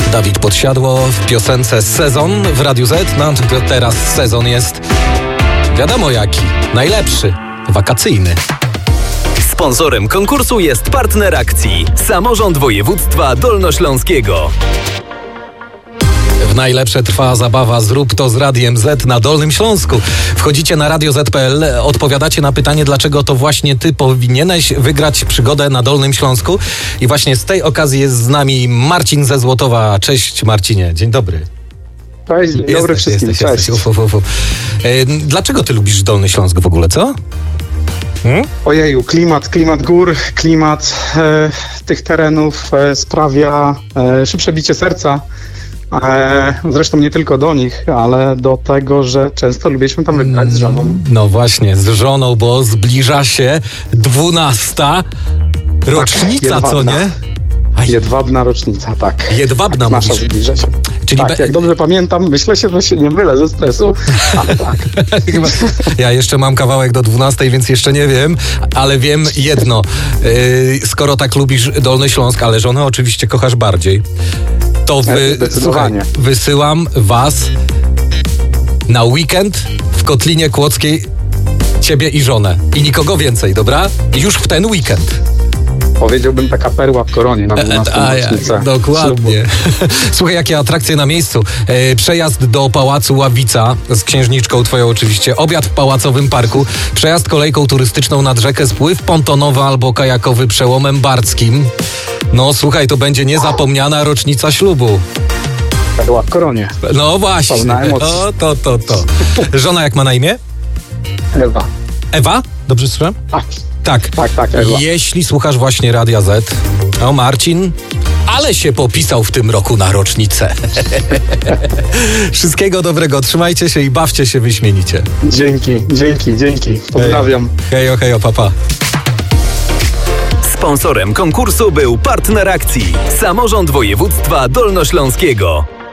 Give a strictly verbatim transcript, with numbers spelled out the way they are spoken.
Dawid Podsiadło w piosence Sezon w Radiu Z. No to teraz sezon jest wiadomo jaki, najlepszy, wakacyjny. Sponsorem konkursu jest partner akcji Samorząd Województwa Dolnośląskiego. W najlepsze trwa zabawa Zrób to z Radiem Z na Dolnym Śląsku. Wchodzicie na radio zet kropka pe el, odpowiadacie na pytanie, dlaczego to właśnie ty powinieneś wygrać przygodę na Dolnym Śląsku. I właśnie z tej okazji jest z nami Marcin ze Złotowa. Cześć Marcinie, dzień dobry. Cześć, dzień dobry jesteś, wszystkim, jesteś, cześć. jesteś. Uf, uf, uf. E, dlaczego ty lubisz Dolny Śląsk w ogóle, co? Hmm? Ojeju, klimat, klimat gór, klimat e, tych terenów e, sprawia e, szybsze bicie serca. E, zresztą nie tylko do nich, ale do tego, że często lubiliśmy tam wygrać z żoną. No właśnie, z żoną, bo zbliża się dwunasta rocznica, tak, co nie? Aj. Jedwabna rocznica, tak. Jedwabna tak, nasza mówisz. zbliża się. Czyli tak, be... jak dobrze pamiętam, myślę się, że się nie mylę ze stresu, ale tak. Ja jeszcze mam kawałek do dwunastej, więc jeszcze nie wiem, ale wiem jedno. Yy, skoro tak lubisz Dolny Śląsk, ale żonę oczywiście kochasz bardziej, to wy, słuchaj, wysyłam was na weekend w Kotlinie Kłodzkiej, ciebie i żonę. I nikogo więcej, dobra? Już w ten weekend. Powiedziałbym taka perła w koronie na dwunastą rocznicę. Dokładnie. Słuchaj, jakie atrakcje na miejscu. E, przejazd do Pałacu Ławica z księżniczką twoją oczywiście, obiad w Pałacowym Parku, przejazd kolejką turystyczną nad rzekę, spływ pontonowy albo kajakowy przełomem barskim. No słuchaj, to będzie niezapomniana rocznica ślubu. Perła w koronie. No właśnie. Pełna emocji. O, to, to, to. Żona jak ma na imię? Ewa. Ewa? Dobrze słyszałem? Tak. Tak. Tak, tak, Ewa. Jeśli słuchasz właśnie Radia Z, o Marcin, ale się popisał w tym roku na rocznicę. Wszystkiego dobrego, trzymajcie się i bawcie się wyśmienicie. Dzięki, dzięki, dzięki. Pozdrawiam. Hejo, hejo, papa. Sponsorem konkursu był partner akcji Samorząd Województwa Dolnośląskiego.